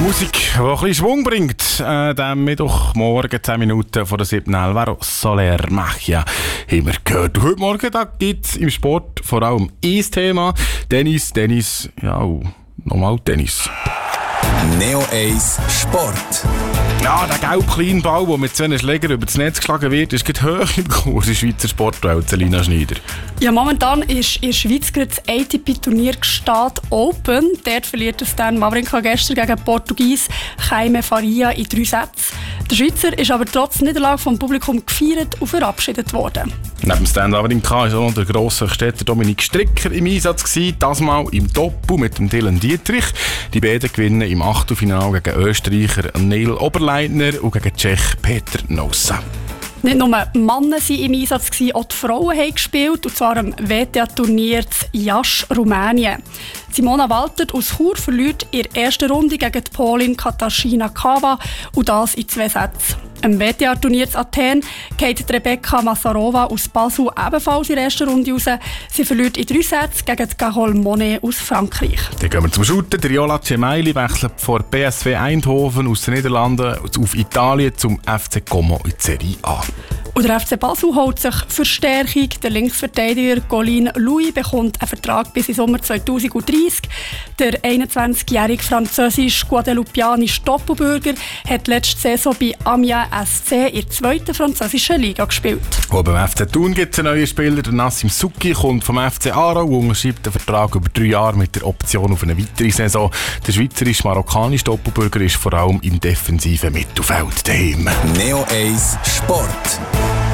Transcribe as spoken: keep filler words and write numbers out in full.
Musik, die ein bisschen Schwung bringt. Äh, dem Mittwochmorgen, zehn Minuten vor der siebten Alvaro Soler Magia, haben wir gehört. Heute Morgen gibt es im Sport vor allem ein Thema. Tennis, Tennis, ja, nochmal Tennis. Neo eins Sport. Ja, der gelbe Kleinball, der mit zwei Schlägern über das Netz geschlagen wird, ist gerade hoch im Kurs in der Schweizer Sportwelt. Selina Schneider. Ja, momentan ist in der Schweiz gerade das A T P-Turnier Gstaad Open. Dort verliert es dann Wawrinka gestern gegen Portugies Jaime Faria in drei Sätzen. Der Schweizer ist aber trotz Niederlage vom Publikum gefeiert und verabschiedet worden. Neben Stan Wawrinka war auch noch der grosse Städter Dominik Stricker im Einsatz gewesen, das mal im Doppel mit dem Dylan Dietrich. Die beiden gewinnen im Achtelfinale gegen Österreicher Neil Oberleitner und gegen Tschech Peter Nosa. Nicht nur Männer waren im Einsatz, auch die Frauen haben gespielt, und zwar am W T A-Turnier in Iași, Rumänien. Simona Walter aus Chur verliert in der ersten Runde gegen die Polin Katarzyna Kawa und das in zwei Sätzen. Am W T A-Turnier in Athen geht Rebecca Massarova aus Basel ebenfalls in der ersten Runde raus. Sie verliert in drei Sätzen gegen die Carole Monet aus Frankreich. Dann gehen wir zum Shooten. Der Riola Cemaili wechselt von P S V Eindhoven aus den Niederlanden auf Italien zum F C Como in Serie A. Und der F C Basel holt sich Verstärkung. Der Linksverteidiger Colin Louis bekommt einen Vertrag bis in Sommer zwanzig dreißig. Der einundzwanzigjährige französisch-guadeloupianische Doppelbürger hat letzte Saison bei Amiens S C in der zweiten französischen Liga gespielt. Auch beim F C Thun gibt es einen neuen Spieler. Der Nassim Souki kommt vom F C Aarau und unterschreibt einen Vertrag über drei Jahre mit der Option auf eine weitere Saison. Der schweizerisch-marokkanische Doppelbürger ist vor allem im defensiven Mittelfeld daheim. Neo eins Sport.